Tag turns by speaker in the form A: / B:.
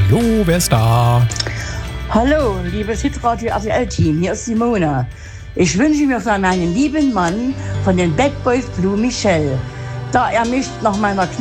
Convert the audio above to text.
A: Hallo, wer ist da?
B: Hallo, liebes Hitradio RTL-Team, hier ist Simone. Ich wünsche mir für meinen lieben Mann von den Bad Boys Blue Michel, da er mich nach meiner